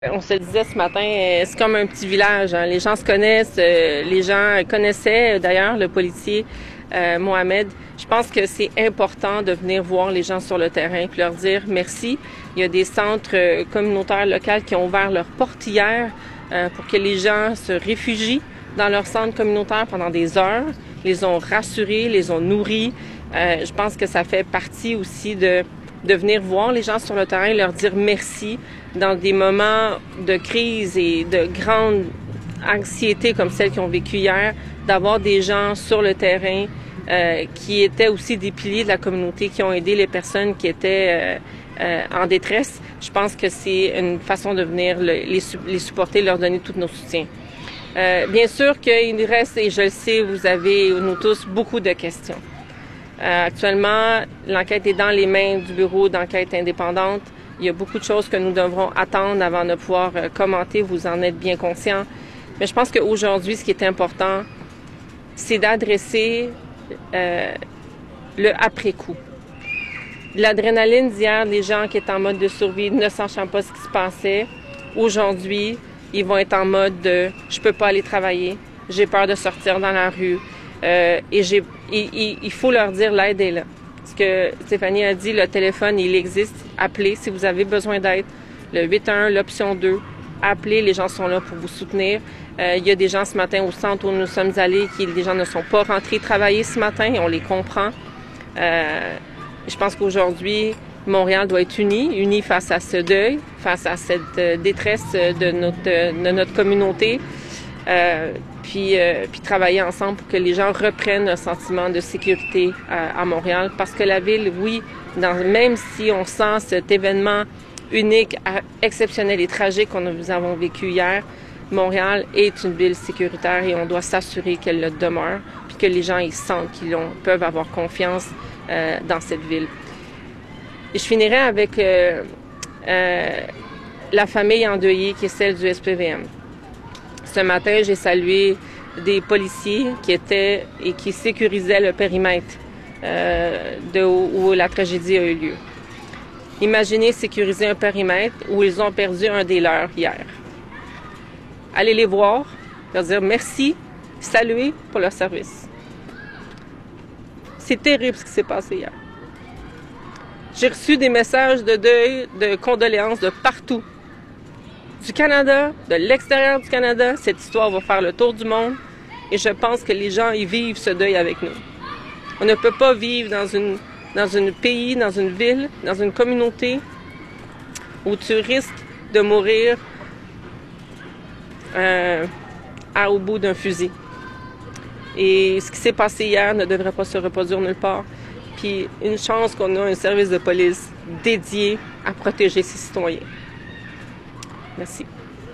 On se disait ce matin, c'est comme un petit village, hein. Les gens se connaissent, les gens connaissaient d'ailleurs le policier Mohamed. Je pense que c'est important de venir voir les gens sur le terrain et leur dire merci. Il y a des centres communautaires locaux qui ont ouvert leurs portes hier pour que les gens se réfugient dans leur centre communautaire pendant des heures. Les ont rassurés, les ont nourris. Je pense que ça fait partie aussi de venir voir les gens sur le terrain et leur dire merci dans des moments de crise et de grande anxiété comme celle qu'ils ont vécue hier, d'avoir des gens sur le terrain qui étaient aussi des piliers de la communauté, qui ont aidé les personnes qui étaient en détresse. Je pense que c'est une façon de venir les supporter, leur donner tout notre soutien. Bien sûr qu'il reste, et je le sais, vous avez, nous tous, beaucoup de questions. Actuellement, l'enquête est dans les mains du bureau d'enquête indépendante. Il y a beaucoup de choses que nous devrons attendre avant de pouvoir commenter. Vous en êtes bien conscients. Mais je pense qu'aujourd'hui, ce qui est important, c'est d'adresser le après-coup. L'adrénaline d'hier, des gens qui étaient en mode de survie, ne sachant pas ce qui se passait, aujourd'hui, ils vont être en mode de « je peux pas aller travailler, j'ai peur de sortir dans la rue ». Il faut leur dire l'aide est là. Ce que Stéphanie a dit, le téléphone, il existe. Appelez si vous avez besoin d'aide. Le 811, l'option 2. Appelez, les gens sont là pour vous soutenir. Il y a des gens ce matin au centre où nous sommes allés les gens ne sont pas rentrés travailler ce matin et on les comprend. Je pense qu'aujourd'hui, Montréal doit être uni face à ce deuil, face à cette détresse de notre communauté. Puis travailler ensemble pour que les gens reprennent un sentiment de sécurité à Montréal. Parce que la ville, oui, même si on sent cet événement unique, exceptionnel et tragique que nous avons vécu hier, Montréal est une ville sécuritaire et on doit s'assurer qu'elle le demeure, puis que les gens ils sentent qu'ils peuvent avoir confiance dans cette ville. Et je finirai avec la famille endeuillée qui est celle du SPVM. Ce matin, j'ai salué des policiers qui étaient et qui sécurisaient le périmètre où la tragédie a eu lieu. Imaginez sécuriser un périmètre où ils ont perdu un des leurs hier. Allez les voir, leur dire merci, saluer pour leur service. C'est terrible ce qui s'est passé hier. J'ai reçu des messages de deuil, de condoléances de partout. Du Canada, de l'extérieur du Canada, cette histoire va faire le tour du monde et je pense que les gens y vivent ce deuil avec nous. On ne peut pas vivre dans un pays, dans une ville, dans une communauté où tu risques de mourir au bout d'un fusil. Et ce qui s'est passé hier ne devrait pas se reproduire nulle part. Puis une chance qu'on a un service de police dédié à protéger ses citoyens. Merci.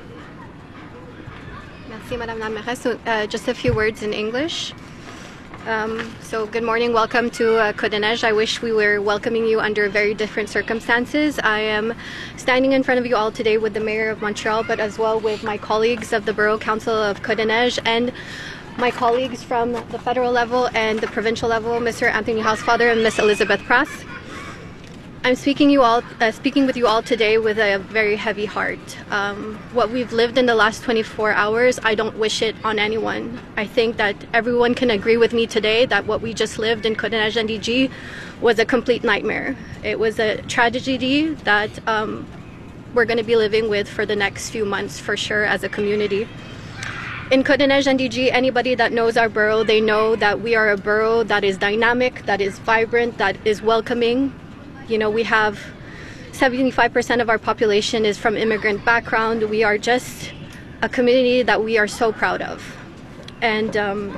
Merci, Madame la Mairesse. So, just a few words in English. So good morning, welcome to Côte-des-Neiges. I wish we were welcoming you under very different circumstances. I am standing in front of you all today with the Mayor of Montreal, but as well with my colleagues of the Borough Council of Côte-des-Neiges and my colleagues from the federal level and the provincial level, Mr. Anthony Housefather and Ms. Elizabeth Prass. I'm speaking with you all today with a very heavy heart. What we've lived in the last 24 hours, I don't wish it on anyone. I think that everyone can agree with me today that what we just lived in Côte-des-Neiges NDG was a complete nightmare. It was a tragedy that we're going to be living with for the next few months for sure as a community. In Côte-des-Neiges NDG, anybody that knows our borough, they know that we are a borough that is dynamic, that is vibrant, that is welcoming. You know, we have 75% of our population is from immigrant background. We are just a community that we are so proud of. And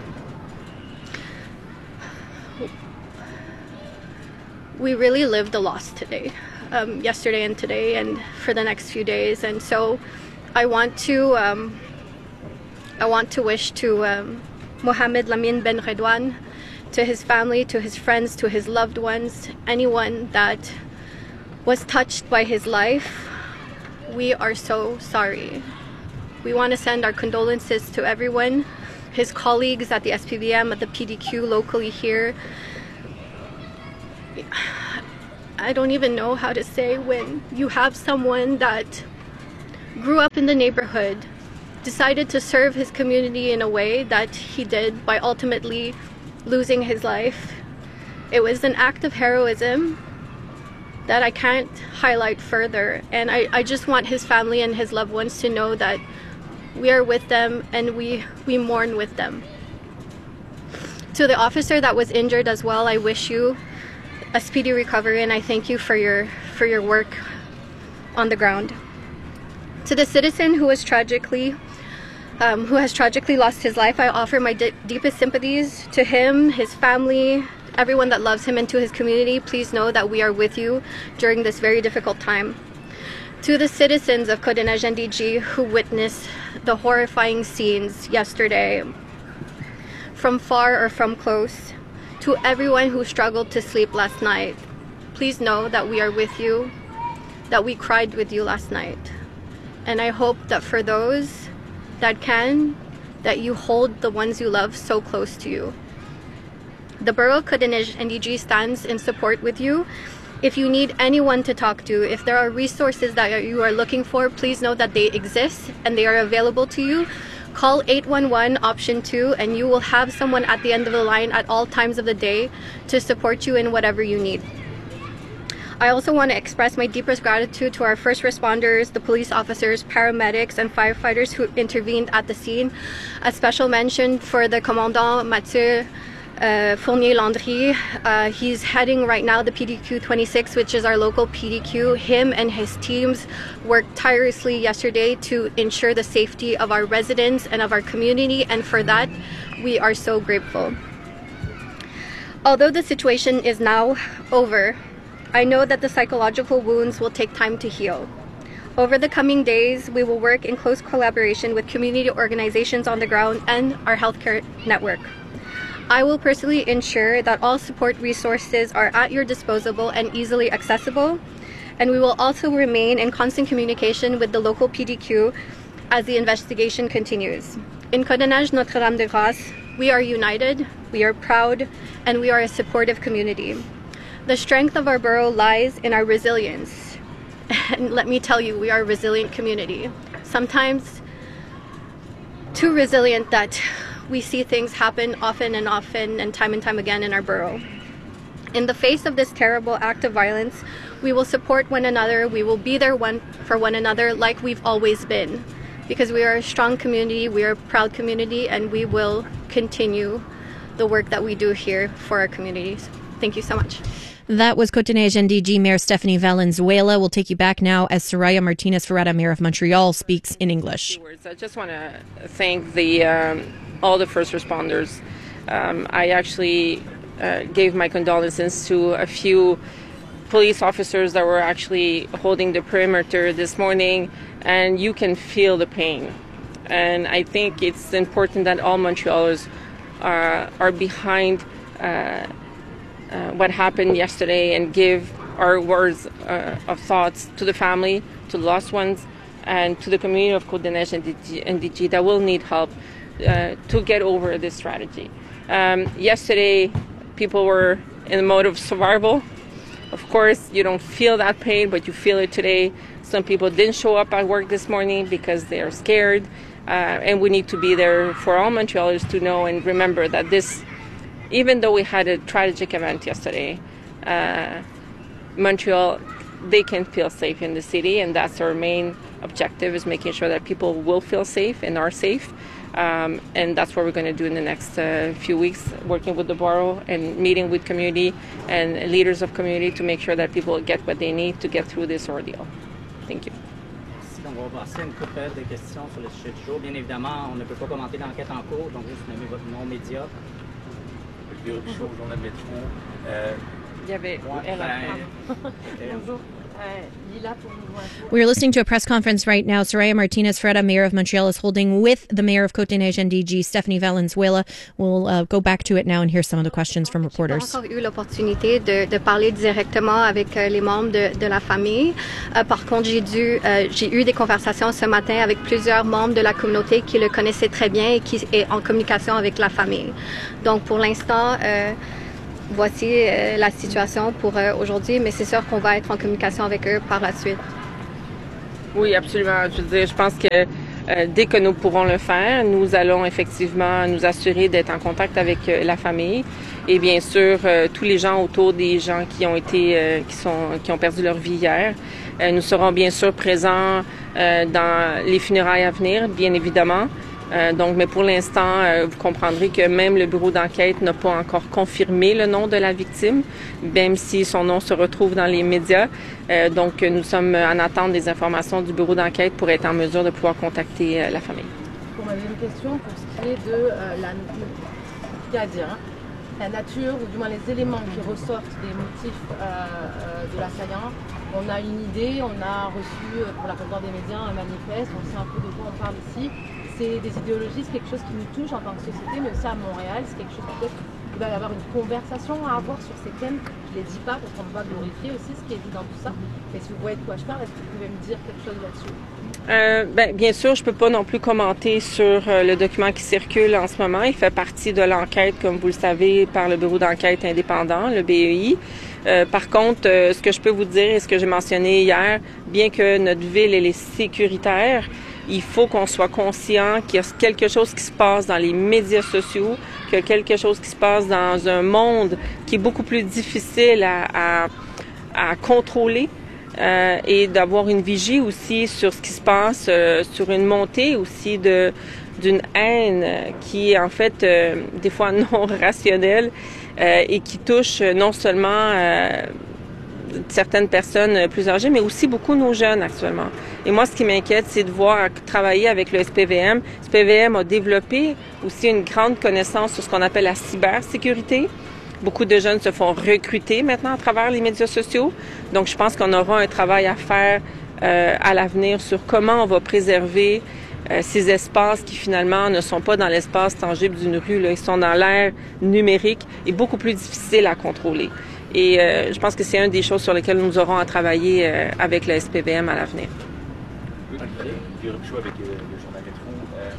we really lived the loss today, yesterday and today and for the next few days. And so I want to wish to Mohamed Lamine Ben Redouane, to his family, to his friends, to his loved ones, anyone that was touched by his life, we are so sorry. We want to send our condolences to everyone, his colleagues at the SPVM, at the PDQ locally here. I don't even know how to say when you have someone that grew up in the neighborhood, decided to serve his community in a way that he did by ultimately losing his life. It was an act of heroism that I can't highlight further, and I just want his family and his loved ones to know that we are with them and we mourn with them. To the officer that was injured as well, I wish you a speedy recovery, and I thank you for your work on the ground. To the citizen who has tragically lost his life, I offer my deepest sympathies to him, his family, everyone that loves him, and to his community. Please know that we are with you during this very difficult time. To the citizens of Côte-des-Neiges-NDG who witnessed the horrifying scenes yesterday, from far or from close, to everyone who struggled to sleep last night, please know that we are with you, that we cried with you last night. And I hope that for those that can, that you hold the ones you love so close to you. The Borough of Côte-des-Neiges-NDG stands in support with you. If you need anyone to talk to, if there are resources that you are looking for, please know that they exist and they are available to you. Call 811 option 2 and you will have someone at the end of the line at all times of the day to support you in whatever you need. I also want to express my deepest gratitude to our first responders, the police officers, paramedics, and firefighters who intervened at the scene. A special mention for the Commandant Mathieu Fournier-Landry. He's heading right now the PDQ 26, which is our local PDQ. Him and his teams worked tirelessly yesterday to ensure the safety of our residents and of our community, and for that we are so grateful. Although the situation is now over, I know that the psychological wounds will take time to heal. Over the coming days, we will work in close collaboration with community organizations on the ground and our healthcare network. I will personally ensure that all support resources are at your disposal and easily accessible, and we will also remain in constant communication with the local PDQ as the investigation continues. In Côte-des-Neiges Notre-Dame-de-Grâce, we are united, we are proud, and we are a supportive community. The strength of our borough lies in our resilience. And let me tell you, we are a resilient community. Sometimes too resilient that we see things happen often and time again in our borough. In the face of this terrible act of violence, we will support one another, we will be there for one another like we've always been. Because we are a strong community, we are a proud community, and we will continue the work that we do here for our communities. Thank you so much. That was Côte-des-Neiges-NDG Mayor Stephanie Valenzuela. We'll take you back now as Soraya Martinez-Ferreira, Mayor of Montreal, speaks in English. I just want to thank all the first responders. I actually gave my condolences to a few police officers that were actually holding the perimeter this morning, and you can feel the pain. And I think it's important that all Montrealers are behind what happened yesterday and give our words of thoughts to the family, to the lost ones, and to the community of Côte-des-Neiges-NDG that will need help to get over this strategy. Yesterday, people were in the mode of survival. Of course, you don't feel that pain, but you feel it today. Some people didn't show up at work this morning because they are scared, and we need to be there for all Montrealers to know and remember that this, even though we had a tragic event yesterday, Montreal, they can feel safe in the city, and that's our main objective, is making sure that people will feel safe and are safe. And that's what we're going to do in the next few weeks, working with the borough and meeting with community and leaders of community to make sure that people get what they need to get through this ordeal. Thank you. Merci. Donc, on va passer une couple de questions sur le sujet du jour. Bien évidemment, on ne peut pas commenter l'enquête en cours, donc juste nommer votre nom média. Olivier Robichaud, Journal Métro. Il y avait Bonjour. We are listening to a press conference right now. Soraya Martinez-Ferreira, Mayor of Montreal, is holding with the Mayor of Côte-des-Neiges-NDG, Stephanie Valenzuela. We'll go back to it now and hear some of the questions from reporters. J'ai pas encore eu l'opportunité de parler directement avec les membres de la famille. Par contre, j'ai eu des conversations ce matin avec plusieurs membres de la communauté qui le connaissaient très bien et qui est en communication avec la famille. Donc, pour l'instant, voici la situation pour aujourd'hui, mais c'est sûr qu'on va être en communication avec eux par la suite. Oui, absolument. Je veux dire, je pense que dès que nous pourrons le faire, nous allons effectivement nous assurer d'être en contact avec la famille et bien sûr tous les gens autour des gens qui ont été, qui ont perdu leur vie hier. Nous serons bien sûr présents dans les funérailles à venir, bien évidemment. Donc, mais pour l'instant, vous comprendrez que même le bureau d'enquête n'a pas encore confirmé le nom de la victime, même si son nom se retrouve dans les médias. Donc, nous sommes en attente des informations du bureau d'enquête pour être en mesure de pouvoir contacter la famille. On avait une question pour ce qui est de la nature, ou du moins les éléments qui ressortent des motifs de l'assaillant. On a une idée, on a reçu pour la plupart des médias un manifeste, on sait un peu de quoi on parle ici. C'est des idéologies, c'est quelque chose qui nous touche en tant que société, mais aussi à Montréal, c'est quelque chose peut-être qu'il va y avoir une conversation à avoir sur ces thèmes. Je ne les dis pas parce qu'on ne va pas glorifier aussi ce qui est dit dans tout ça. Mais si vous voyez de quoi je parle, est-ce que vous pouvez me dire quelque chose là-dessus? Bien sûr, je peux pas non plus commenter sur le document qui circule en ce moment. Il fait partie de l'enquête, comme vous le savez, par le bureau d'enquête indépendant, le BEI. Par contre, ce que je peux vous dire et ce que j'ai mentionné hier, bien que notre ville elle est sécuritaire, il faut qu'on soit conscient qu'il y a quelque chose qui se passe dans les médias sociaux, qu'il y a quelque chose qui se passe dans un monde qui est beaucoup plus difficile à contrôler. Et d'avoir une vigie aussi sur ce qui se passe, sur une montée aussi d'une haine qui est en fait des fois non rationnelle et qui touche non seulement certaines personnes plus âgées, mais aussi beaucoup nos jeunes actuellement. Et moi, ce qui m'inquiète, c'est de voir travailler avec le SPVM. SPVM a développé aussi une grande connaissance sur ce qu'on appelle la cybersécurité. Beaucoup de jeunes se font recruter maintenant à travers les médias sociaux. Donc, je pense qu'on aura un travail à faire à l'avenir sur comment on va préserver ces espaces qui, finalement, ne sont pas dans l'espace tangible d'une rue. Là. Ils sont dans l'ère numérique et beaucoup plus difficiles à contrôler. Et je pense que c'est une des choses sur lesquelles nous aurons à travailler avec le SPVM à l'avenir. Avec le journal Métro,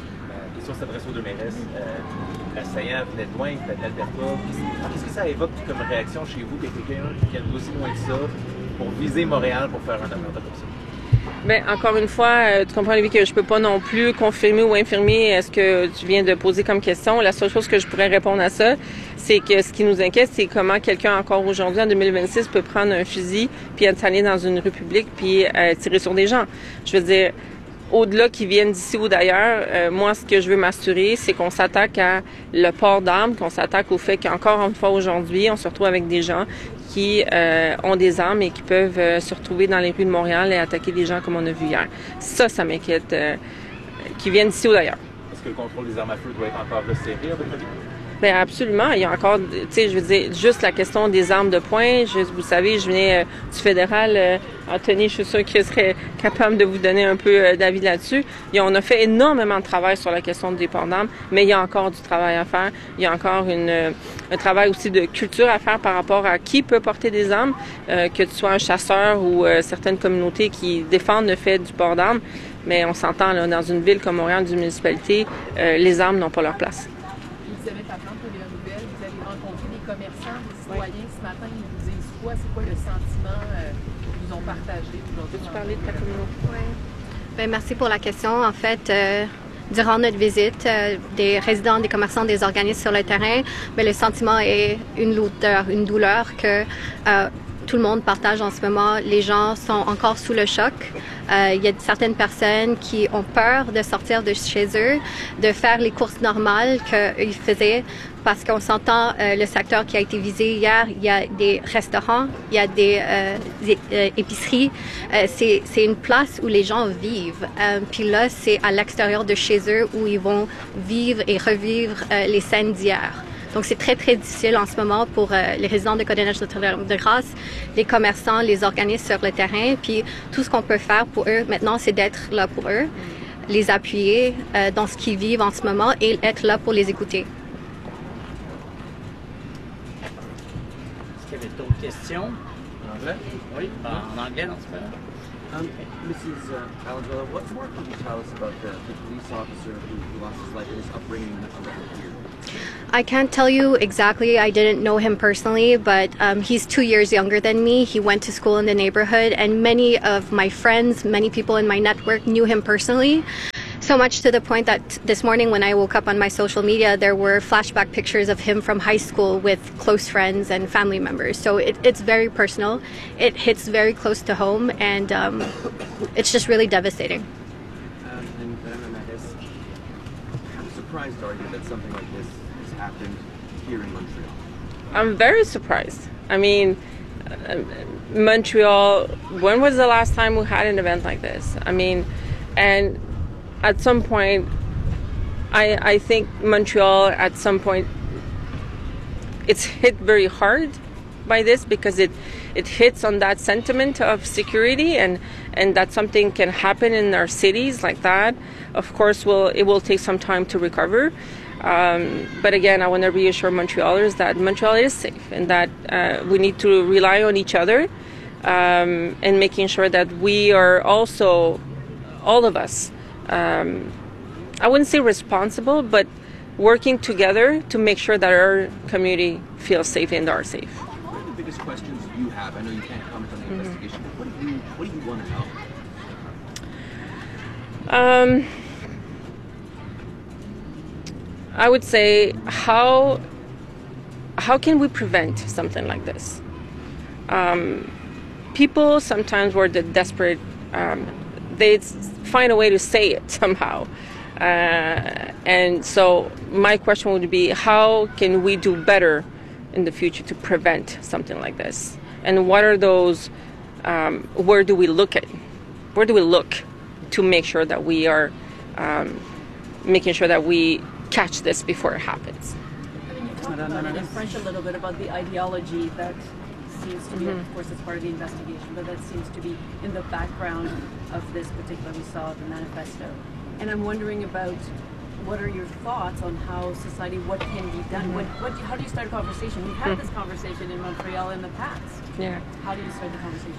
la question s'adresse aux deux mairesses. L'assaillant venait de loin, de l'Alberta. Qu'est-ce que ça évoque comme réaction chez vous, quelqu'un qui vient d'aussi loin que ça, pour viser Montréal, pour faire un attentat comme ça? Bien, encore une fois, tu comprends, Olivier, que je peux pas non plus confirmer ou infirmer ce que tu viens de poser comme question. La seule chose que je pourrais répondre à ça, c'est que ce qui nous inquiète, c'est comment quelqu'un, encore aujourd'hui, en 2026, peut prendre un fusil puis aller dans une rue publique puis tirer sur des gens. Je veux dire, au-delà qu'ils viennent d'ici ou d'ailleurs, moi, ce que je veux m'assurer, c'est qu'on s'attaque à le port d'armes, qu'on s'attaque au fait qu'encore une fois aujourd'hui, on se retrouve avec des gens qui ont des armes et qui peuvent se retrouver dans les rues de Montréal et attaquer des gens comme on a vu hier. Ça m'inquiète, qu'ils viennent d'ici ou d'ailleurs. Est-ce que le contrôle des armes à feu doit être encore resserré avec la vie? Bien, absolument. Il y a encore, tu sais, je veux dire, juste la question des armes de poing. Vous savez, je venais du fédéral. Anthony, je suis sûre qu'il serait capable de vous donner un peu d'avis là-dessus. On a fait énormément de travail sur la question des ports d'armes, mais il y a encore du travail à faire. Il y a encore un travail aussi de culture à faire par rapport à qui peut porter des armes, que tu sois un chasseur ou certaines communautés qui défendent le fait du port d'armes. Mais on s'entend, là, dans une ville comme Montréal, d'une municipalité, les armes n'ont pas leur place. Vous avez par exemple la nouvelle, vous avez rencontré des commerçants, des citoyens ce matin, ils vous disent quoi? C'est quoi le sentiment qu'ils vous ont partagé aujourd'hui? Peux-tu parler de ta communauté? Oui. Bien, merci pour la question. En fait, durant notre visite, des résidents, des commerçants, des organismes sur le terrain, mais le sentiment est une douleur que tout le monde partage en ce moment. Les gens sont encore sous le choc. Il y a certaines personnes qui ont peur de sortir de chez eux, de faire les courses normales qu'ils faisaient, parce qu'on s'entend le secteur qui a été visé hier. Il y a des restaurants, il y a des épiceries. C'est une place où les gens vivent. Puis là, c'est à l'extérieur de chez eux où ils vont vivre et revivre les scènes d'hier. Donc, c'est très, très difficile en ce moment pour les résidents de Côte-des-Neiges de Grâce, les commerçants, les organismes sur le terrain. Puis, tout ce qu'on peut faire pour eux maintenant, c'est d'être là pour eux, les appuyer dans ce qu'ils vivent en ce moment et être là pour les écouter. Est-ce qu'il y avait d'autres questions? En anglais? Oui, en anglais, non, c'est pas grave. Mrs. Valenzuela, what more can you tell us about the police officer who lost his life and his upbringing around here? I can't tell you exactly. I didn't know him personally, but he's 2 years younger than me. He went to school in the neighborhood, and many of my friends, many people in my network knew him personally. So much to the point that this morning when I woke up on my social media, there were flashback pictures of him from high school with close friends and family members. So it's very personal. It hits very close to home, and it's just really devastating. And how surprised are you that something like this has happened here in Montreal? I'm very surprised. I mean, Montreal, when was the last time we had an event like this? I mean, and at some point, I think Montreal, at some point, it's hit very hard by this because it hits on that sentiment of security and that something can happen in our cities like that. Of course, it will take some time to recover. But again, I want to reassure Montrealers that Montreal is safe and that we need to rely on each other and making sure that we are also, all of us, I wouldn't say responsible, but working together to make sure that our community feels safe and are safe. What are the biggest questions you have? I know you can't comment on the investigation, but what do you want to know? I would say how can we prevent something like this? People sometimes were desperate. They find a way to say it somehow. And so my question would be, how can we do better in the future to prevent something like this? And what are those, where do we look to make sure that we are making sure that we catch this before it happens? I mean, you talked about it in French a little bit about the ideology that seems to be, of course, it's part of the investigation, but that seems to be in the background of this particular, we saw the manifesto. And I'm wondering about what are your thoughts on how society, what can be done? How do you start a conversation? We've had this conversation in Montreal in the past. Yeah. How do you start the conversation?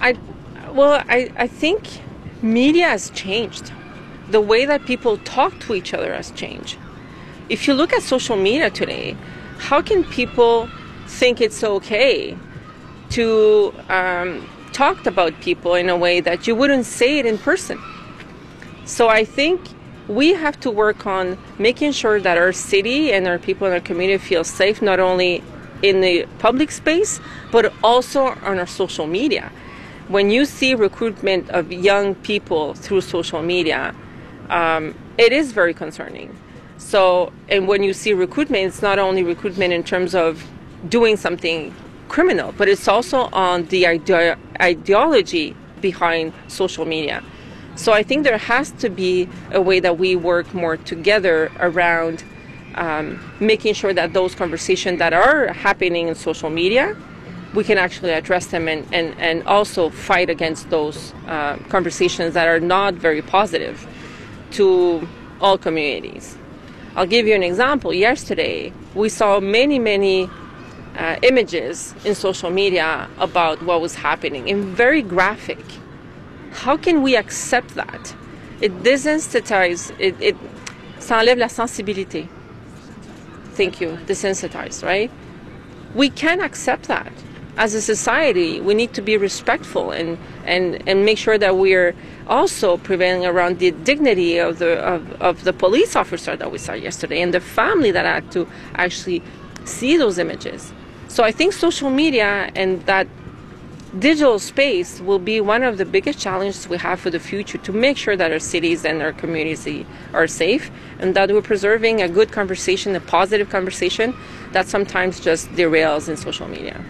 I think media has changed. The way that people talk to each other has changed. If you look at social media today, how can people think it's okay to talk about people in a way that you wouldn't say it in person? So I think we have to work on making sure that our city and our people in our community feel safe, not only in the public space, but also on our social media. When you see recruitment of young people through social media, it is very concerning. So, and when you see recruitment, it's not only recruitment in terms of doing something criminal, but it's also on the ideology behind social media. So I think there has to be a way that we work more together around making sure that those conversations that are happening in social media, we can actually address them and also fight against those conversations that are not very positive to all communities. I'll give you an example. Yesterday, we saw many images in social media about what was happening, and very graphic. How can we accept that? It desensitizes, ça enlève la sensibilité. Thank you, desensitized, right? We can't accept that. As a society, we need to be respectful and make sure that we're also prevailing around the dignity of the police officer that we saw yesterday and the family that had to actually see those images. So I think social media and that digital space will be one of the biggest challenges we have for the future to make sure that our cities and our communities are safe and that we're preserving a good conversation, a positive conversation that sometimes just derails in social media.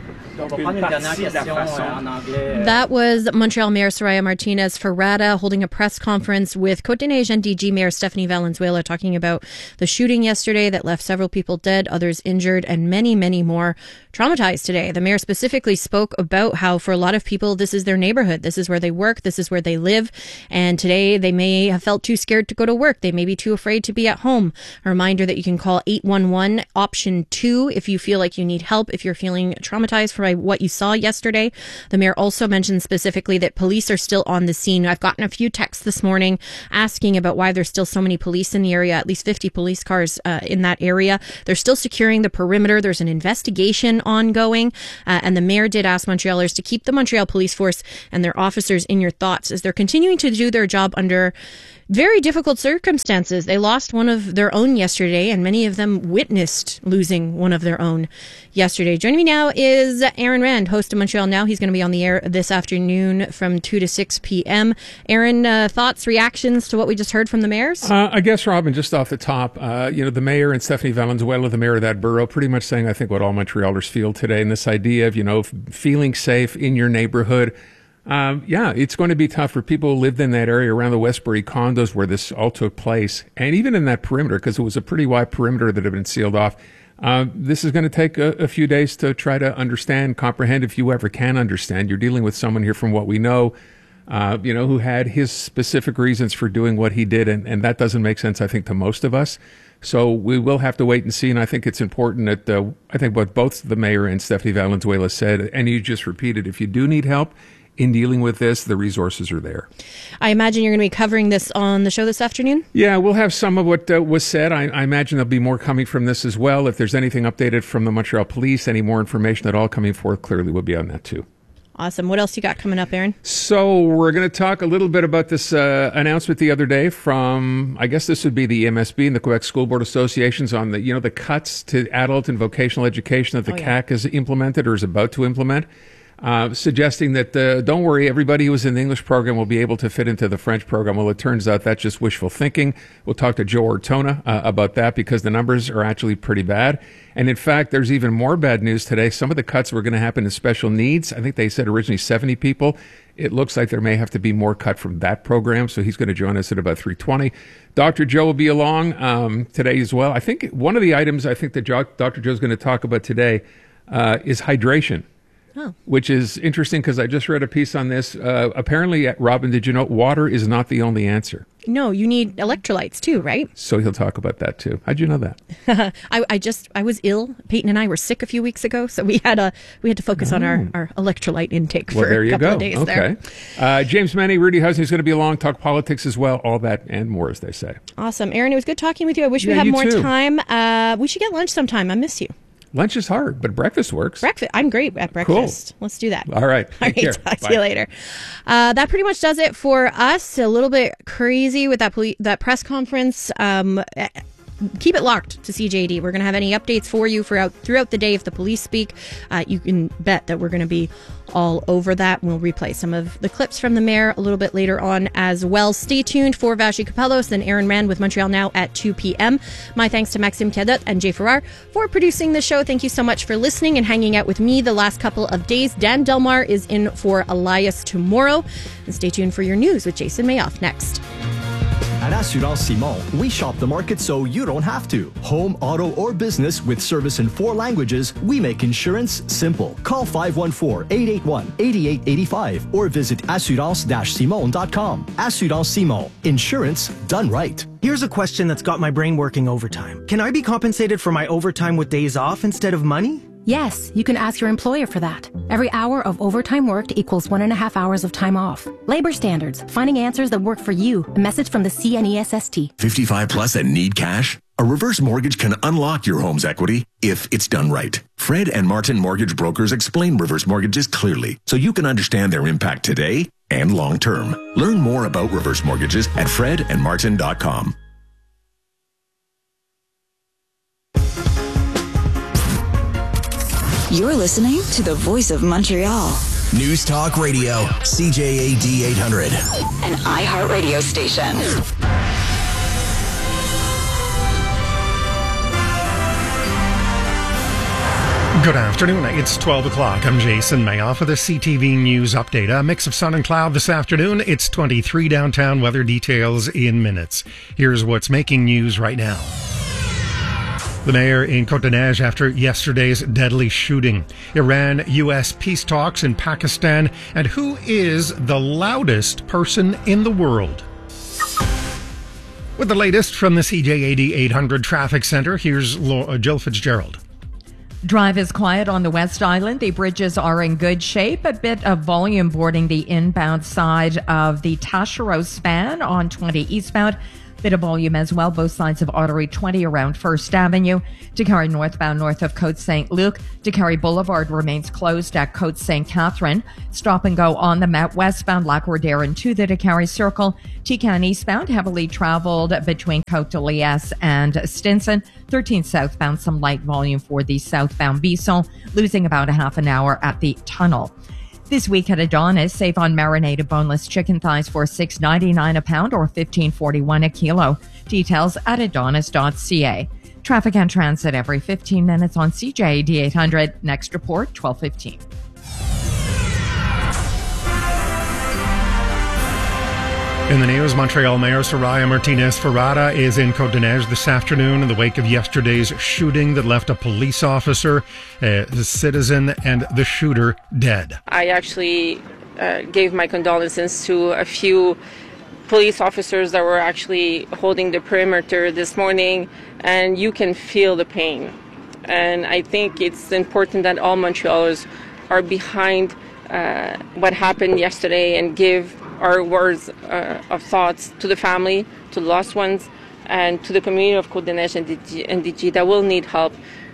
That was Montreal Mayor Soraya Martinez-Ferrada holding a press conference with Côte-des-Neiges NDG Mayor Stephanie Valenzuela talking about the shooting yesterday that left several people dead, others injured, and many more traumatized today. The mayor specifically spoke about how for a lot of people, this is their neighborhood. This is where they work. This is where they live. And today they may have felt too scared to go to work. They may be too afraid to be at home. A reminder that you can call 811 option 2 if you feel like you need help, if you're feeling traumatized from by what you saw yesterday. The mayor also mentioned specifically that police are still on the scene. I've gotten a few texts this morning asking about why there's still so many police in the area, at least 50 police cars in that area. They're still securing the perimeter. There's an investigation ongoing. And the mayor did ask Montrealers to keep the Montreal Police Force and their officers in your thoughts as they're continuing to do their job under very difficult circumstances. They lost one of their own yesterday, and many of them witnessed losing one of their own yesterday. Joining me now is Aaron Rand, host of Montreal Now. He's going to be on the air this afternoon from 2 to 6 p.m. Aaron, thoughts, reactions to what we just heard from the mayors? I guess, Robin, just off the top, the mayor and Stephanie Valenzuela, the mayor of that borough, pretty much saying, I think, what all Montrealers feel today, and this idea of, feeling safe in your neighborhood. It's going to be tough for people who lived in that area around the Westbury condos where this all took place, and even in that perimeter, because it was a pretty wide perimeter that had been sealed off. This is going to take a few days to try to understand, comprehend, if you ever can understand. You're dealing with someone here, from what we know, who had his specific reasons for doing what he did, and that doesn't make sense, I think, to most of us. So we will have to wait and see, and I think it's important that I think what both the mayor and Stephanie Valenzuela said, and you just repeated, if you do need help in dealing with this, the resources are there. I imagine you're going to be covering this on the show this afternoon? Yeah, we'll have some of what was said. I imagine there'll be more coming from this as well. If there's anything updated from the Montreal Police, any more information at all coming forth, clearly we'll be on that too. Awesome. What else you got coming up, Aaron? So we're going to talk a little bit about this announcement the other day from, I guess this would be the MSB and the Quebec School Board Associations on the cuts to adult and vocational education that the CAQ has implemented or is about to implement. Suggesting that, don't worry, everybody who was in the English program will be able to fit into the French program. Well, it turns out that's just wishful thinking. We'll talk to Joe Ortona about that because the numbers are actually pretty bad. And in fact, there's even more bad news today. Some of the cuts were going to happen in special needs. I think they said originally 70 people. It looks like there may have to be more cut from that program. So he's going to join us at about 3:20. Dr. Joe will be along today as well. I think one of the items I think that Dr. Joe is going to talk about today is hydration. Oh. Which is interesting because I just read a piece on this. Apparently, Robin, did you know water is not the only answer? No, you need electrolytes too, right? So he'll talk about that too. How'd you know that? I was ill. Peyton and I were sick a few weeks ago, so we had to focus on our electrolyte intake for a couple of days there. James Manny, Rudy Housen is going to be along, talk politics as well, all that and more, as they say. Awesome. Aaron, it was good talking with you. I wish we had more time. We should get lunch sometime. I miss you. Lunch is hard, but breakfast works. I'm great at breakfast. Cool. Let's do that. All right. Take care. Talk to you later. That pretty much does it for us. A little bit crazy with that press conference. Keep it locked to CJAD. We're going to have any updates for you throughout the day if the police speak. You can bet that we're going to be all over that. We'll replay some of the clips from the mayor a little bit later on as well. Stay tuned for Vashi Kapelos and Aaron Rand with Montreal Now at 2 p.m. My thanks to Maxime Cadot and Jay Farrar for producing the show. Thank you so much for listening and hanging out with me the last couple of days. Dan Delmar is in for Elias tomorrow. And stay tuned for your news with Jason Mayoff next. At Assurance Simon, we shop the market so you don't have to. Home, auto, or business with service in 4 languages, we make insurance simple. Call 514-881-8885 or visit assurance-simon.com. Assurance Simon. Insurance done right. Here's a question that's got my brain working overtime. Can I be compensated for my overtime with days off instead of money? Yes, you can ask your employer for that. Every hour of overtime worked equals 1.5 hours of time off. Labor standards, finding answers that work for you. A message from the CNESST. 55 plus and need cash? A reverse mortgage can unlock your home's equity if it's done right. Fred and Martin Mortgage Brokers explain reverse mortgages clearly so you can understand their impact today and long term. Learn more about reverse mortgages at fredandmartin.com. You're listening to the Voice of Montreal. News Talk Radio, CJAD 800. An iHeartRadio station. Good afternoon. It's 12 o'clock. I'm Jason Mayoff with a CTV News update. A mix of sun and cloud this afternoon. It's 23 downtown. Weather details in minutes. Here's what's making news right now. The mayor in Côte-des-Neiges after yesterday's deadly shooting. Iran-U.S. peace talks in Pakistan. And who is the loudest person in the world? With the latest from the CJAD 800 Traffic Center, here's Jill Fitzgerald. Drive is quiet on the West Island. The bridges are in good shape. A bit of volume boarding the inbound side of the Taschereau span on 20 eastbound. Bit of volume as well, both sides of Artery 20 around 1st Avenue. To carry northbound north of Côte Saint-Luc. To carry Boulevard remains closed at Côte St. Catherine. Stop and go on the Met westbound Lac-Roderrin to the Carry Circle. Tican eastbound heavily traveled between Côte de Liesse and Stinson. 13 southbound, some light volume for the southbound Bisson, losing about a half an hour at the tunnel. This week at Adonis, save on marinated boneless chicken thighs for $6.99 a pound or $15.41 a kilo. Details at adonis.ca. Traffic and transit every 15 minutes on CJAD 800. Next report, 12:15. In the news, Montreal Mayor Soraya Martinez Ferrada is in Côte-des-Neiges this afternoon in the wake of yesterday's shooting that left a police officer, a citizen, and the shooter dead. I actually gave my condolences to a few police officers that were actually holding the perimeter this morning, and you can feel the pain. And I think it's important that all Montrealers are behind what happened yesterday and give our words of thoughts to the family, to the lost ones, and to the community of Côte-des-Neiges and NDG that will need help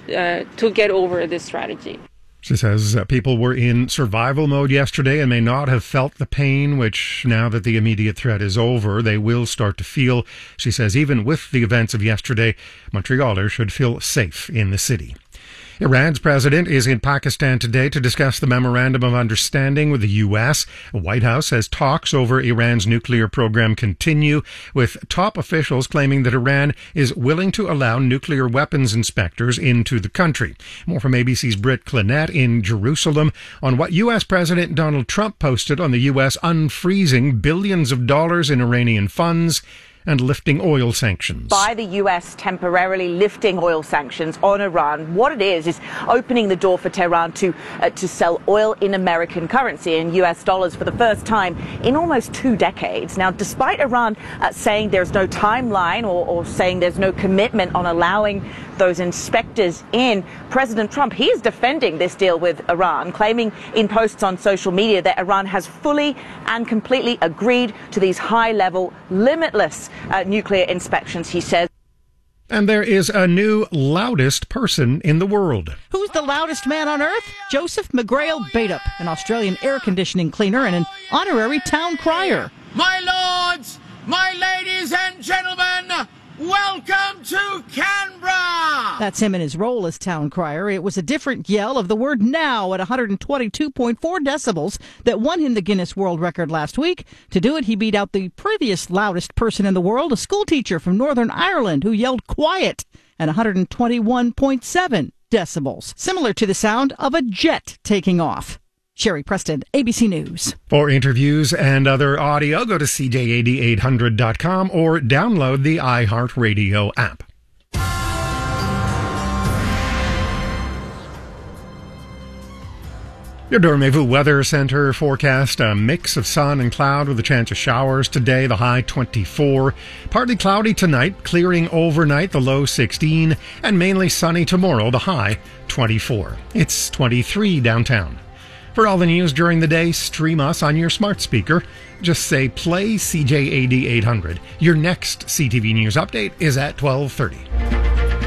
to get over this strategy. She says people were in survival mode yesterday and may not have felt the pain, which now that the immediate threat is over, they will start to feel. She says even with the events of yesterday, Montrealers should feel safe in the city. Iran's president is in Pakistan today to discuss the Memorandum of Understanding with the U.S. The White House says talks over Iran's nuclear program continue, with top officials claiming that Iran is willing to allow nuclear weapons inspectors into the country. More from ABC's Britt Clinette in Jerusalem on what U.S. President Donald Trump posted on the U.S. unfreezing billions of dollars in Iranian funds and lifting oil sanctions. By the U.S. temporarily lifting oil sanctions on Iran, what it is opening the door for Tehran to sell oil in American currency, in U.S. dollars, for the first time in almost 2 decades. Now, despite Iran saying there's no timeline or saying there's no commitment on allowing those inspectors in, President Trump, he is defending this deal with Iran, claiming in posts on social media that Iran has fully and completely agreed to these high-level, limitless nuclear inspections, he says. And there is a new loudest person in the world. Who's the loudest man on earth? Joseph McGrail Baitup, an Australian air conditioning cleaner and an honorary town crier. My lords, my ladies and gentlemen, welcome to Canberra! That's him in his role as town crier. It was a different yell of the word now at 122.4 decibels that won him the Guinness World Record last week. To do it, he beat out the previous loudest person in the world, a schoolteacher from Northern Ireland who yelled quiet at 121.7 decibels, similar to the sound of a jet taking off. Sherry Preston, ABC News. For interviews and other audio, go to CJAD800.com or download the iHeartRadio app. Your Dormevu Weather Center forecast, a mix of sun and cloud with a chance of showers today, the high 24. Partly cloudy tonight, clearing overnight, the low 16, and mainly sunny tomorrow, the high 24. It's 23 downtown. For all the news during the day, stream us on your smart speaker. Just say play CJAD 800. Your next CTV News update is at 12:30.